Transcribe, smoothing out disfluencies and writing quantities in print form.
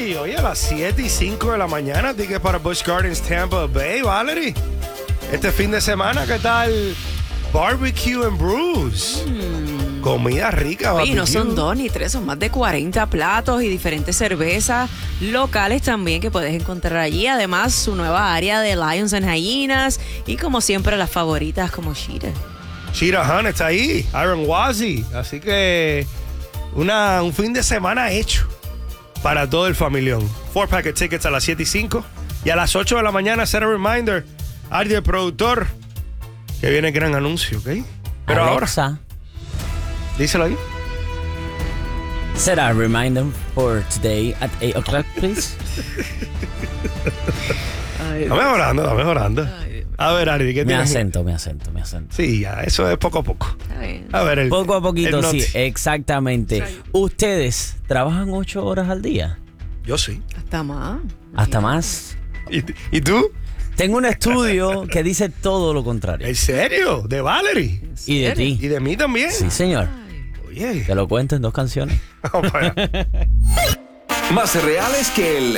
Valerie, oye, a las 7:05 de la mañana, tickets para Busch Gardens, Tampa Bay, Valerie. Este fin de semana, ¿qué tal? Barbecue and Brews. Comida rica, Oye, barbecue. no son 2 ni 3, son más de 40 platos y diferentes cervezas locales también que puedes encontrar allí. Además, su nueva área de Lions and Hyenas y como siempre las favoritas como Sheeta. Sheeta Hunt está ahí, Aaron Wazzy. Así que un fin de semana hecho para todo el familión. 4-pack tickets a las 7:05 y a las 8 de la mañana, set a reminder, Ari, el productor, que viene el gran anuncio, ¿ok? Pero Alexa, ahora, díselo ahí. set a reminder for today at 8 o'clock, please. Está mejorando. A ver, Ari, ¿qué Me tienes? acento. Sí, ya, eso es poco a poco. Está bien. A ver, Poco a poquito, el sí, noti. exactamente. ¿Ustedes trabajan 8 horas al día? Yo sí. Hasta más. ¿Hasta más? ¿Y tú? Tengo un estudio que dice todo lo contrario. ¿En serio? ¿De Valerie? Y de ¿Y ti. de mí también? Sí, señor. Oye. Te lo cuento en 2 canciones. Vamos para allá. Más reales que el